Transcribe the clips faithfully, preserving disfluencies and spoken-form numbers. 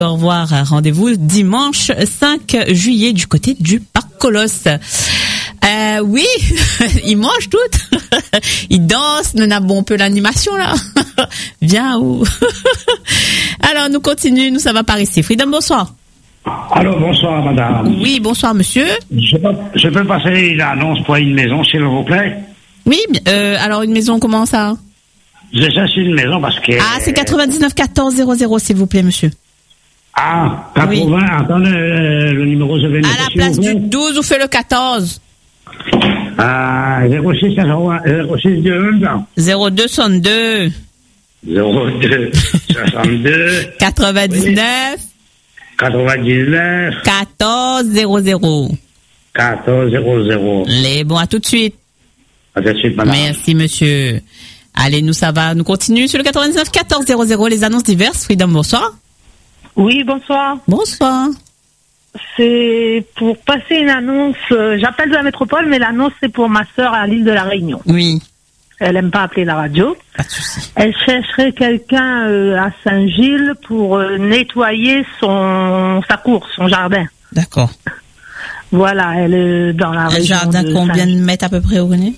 Au revoir, rendez-vous dimanche cinq juillet du côté du Parc Colosse. Euh, oui, ils mangent toutes. Ils dansent, on a bon peu l'animation là. Viens où? Alors nous continuons, nous ça va par ici. Freedom, bonsoir. Alors bonsoir madame. Oui, bonsoir monsieur. Je peux, je peux passer l'annonce pour une maison s'il vous plaît? Oui, euh, alors une maison comment ça? Je cherche une maison parce que... Ah, c'est quatre-vingt-dix-neuf quatorze zéro zéro s'il vous plaît monsieur. Ah, quatre-vingts, oui. Attendez, euh, le numéro je vais mettre. À la place du douze, ou fait le quatorze. Ah, zéro six deux zéro deux soixante-deux. zéro deux soixante-deux. quatre-vingt-dix-neuf. quatre-vingt-dix-neuf. quatorze zéro zéro. quatorze zéro zéro. Les bons, à tout de suite. À tout de suite, madame. Merci, monsieur. Allez, nous, ça va. Nous continuons sur le quatre-vingt-dix-neuf quatorze zéro zéro. Les annonces diverses. Freedom, bonsoir. Oui, bonsoir. Bonsoir. C'est pour passer une annonce. Euh, j'appelle de la métropole, mais l'annonce, c'est pour ma sœur à l'île de la Réunion. Oui. Elle aime pas appeler la radio. Pas de souci. Elle chercherait quelqu'un euh, à Saint-Gilles pour euh, nettoyer son sa cour, son jardin. D'accord. Voilà, elle est dans la Un région. Un jardin de combien de mètres à peu près, vous connaissez?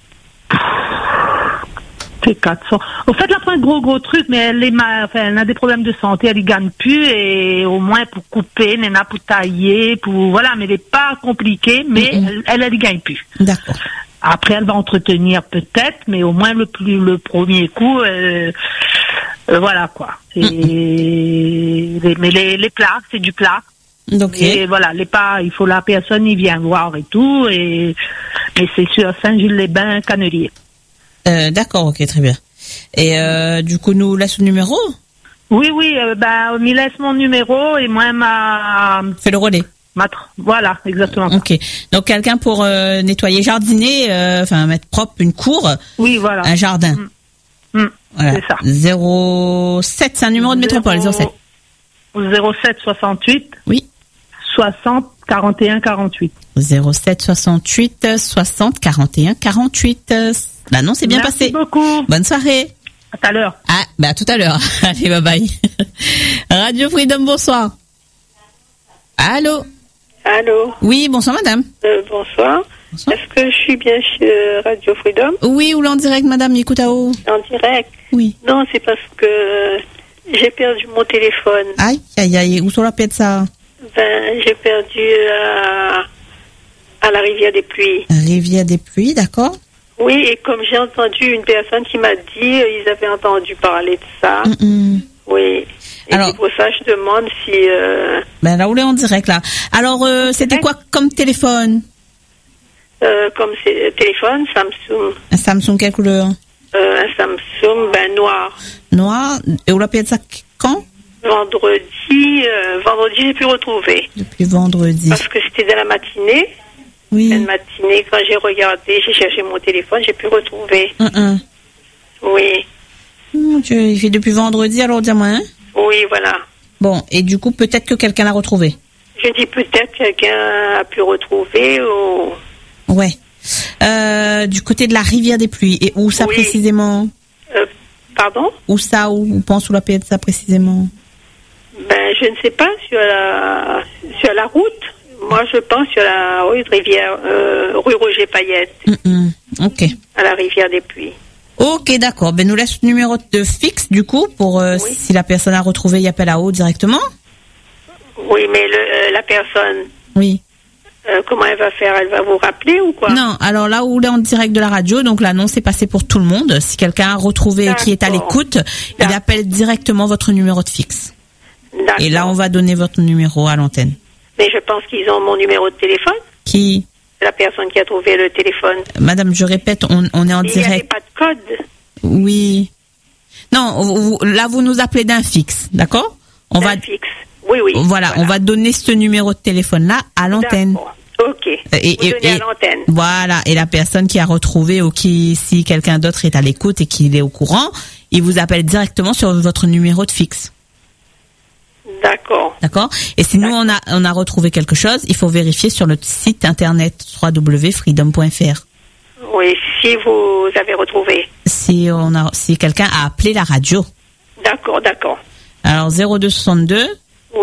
C'est quatre cents. Au fait, elle a pas un gros gros truc, mais elle est mal, enfin, elle a des problèmes de santé, elle y gagne plus, et au moins pour couper, nena pour tailler, pour, voilà, mais elle n'est pas compliquée, mais mm-hmm. elle, elle, elle y gagne plus. D'accord. Après, elle va entretenir peut-être, mais au moins le plus, le premier coup, euh, euh, voilà, quoi. Et mm-hmm. les, mais les, les plats, c'est du plat. Donc, et voilà, les pas, il faut la personne, il vient voir et tout, et, mais c'est sur Saint-Gilles-les-Bains, Cannelier. Euh, d'accord, ok, très bien. Et euh, du coup, nous laisse le numéro? Oui, oui, euh, bah, me laisse mon numéro et moi, ma... Fais le relais. Ma... Voilà, exactement. Ok. Donc, quelqu'un pour euh, nettoyer, jardiner, enfin, euh, mettre propre une cour. Oui, voilà. Un jardin. Mmh. Mmh, voilà. C'est ça. zéro sept, c'est un numéro de métropole, zéro sept. zéro sept soixante-huit. Oui. soixante quarante et un quarante-huit. zéro sept soixante-huit soixante quarante et un quarante-huit. Bah non, c'est bien Merci passé. Merci beaucoup. Bonne soirée. À tout à l'heure. Ah, bah à tout à l'heure. Allez, bye bye. Radio Freedom, bonsoir. Allô. Allô. Oui, bonsoir madame. Euh, bonsoir. bonsoir. Est-ce que je suis bien chez Radio Freedom? Oui, ou là en direct madame, Yikoutao. En direct? Oui. Non, c'est parce que j'ai perdu mon téléphone. Aïe, aïe, aïe, où sont la paix de ça? Ben, j'ai perdu à, à la Rivière des Pluies. Rivière des Pluies, d'accord. Oui, et comme j'ai entendu une personne qui m'a dit, ils avaient entendu parler de ça. Mm-mm. Oui. Et alors, c'est pour ça que je demande si... Euh... Ben là, on est en direct, là. Alors, euh, c'était quoi comme téléphone? euh, Comme c'est, téléphone, Samsung. Un Samsung, quelle couleur? euh, Un Samsung, ben noir. Noir. Et on l'a payé de ça quand? Vendredi, euh, vendredi, j'ai pu retrouver. Depuis vendredi. Parce que c'était de la matinée. Oui. Une matinée, quand j'ai regardé, j'ai cherché mon téléphone, j'ai pu retrouver. Uh-uh. Oui. Mon Dieu, il fait depuis vendredi, alors dis-moi, hein? Oui, voilà. Bon, et du coup, peut-être que quelqu'un l'a retrouvé. Je dis peut-être que quelqu'un a pu retrouver ou... Ouais. Euh, du côté de la Rivière des Pluies. Et où ça oui. précisément? euh, Pardon? Où ça, où on pense où la paix de ça précisément? Ben, je ne sais pas, sur la, sur la route. Moi, je pense sur la rue de Rivière, euh, rue Roger Payette. Mm-mm. Ok. À la Rivière des Pluies. Ok, d'accord. Ben, nous laisse le numéro de fixe, du coup, pour euh, oui. si la personne a retrouvé, il appelle à haut directement. Oui, mais le, euh, la personne. Oui. Euh, comment elle va faire? Elle va vous rappeler ou quoi? Non, alors là où on est en direct de la radio, donc l'annonce est passée pour tout le monde. Si quelqu'un a retrouvé et qui est à l'écoute, il appelle directement votre numéro de fixe. D'accord. Et là, on va donner votre numéro à l'antenne. Mais je pense qu'ils ont mon numéro de téléphone. Qui? La personne qui a trouvé le téléphone. Madame, je répète, on, on est en il direct. Il n'y avait pas de code. Oui. Non, vous, là, vous nous appelez d'un fixe, d'accord? On d'un va. fixe. Oui, oui. Voilà, voilà, on va donner ce numéro de téléphone-là à l'antenne. D'accord. Ok. Et, vous et, donnez et, à l'antenne. Voilà. Et la personne qui a retrouvé ou qui, si quelqu'un d'autre est à l'écoute et qu'il est au courant, il vous appelle directement sur votre numéro de fixe. D'accord. D'accord. Et si D'accord. nous on a on a retrouvé quelque chose, il faut vérifier sur notre site internet w w w point freedom point f r. Oui, si vous avez retrouvé. Si on a si quelqu'un a appelé la radio. D'accord, d'accord. Alors zéro deux soixante-deux.